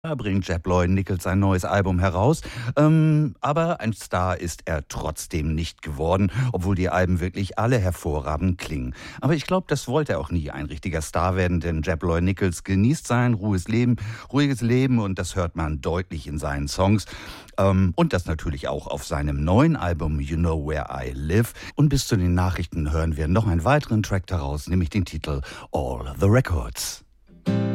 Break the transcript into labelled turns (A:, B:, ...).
A: Da bringt Jeb Lloyd Nichols ein neues Album heraus, aber ein Star ist er trotzdem nicht geworden, obwohl die Alben wirklich alle hervorragend klingen. Aber ich glaube, das wollte er auch nie, ein richtiger Star werden, denn Jeb Lloyd Nichols genießt sein ruhiges Leben und das hört man deutlich in seinen Songs. Und das natürlich auch auf seinem neuen Album You Know Where I Live. Und bis zu den Nachrichten hören wir noch einen weiteren Track daraus, nämlich den Titel All the Records.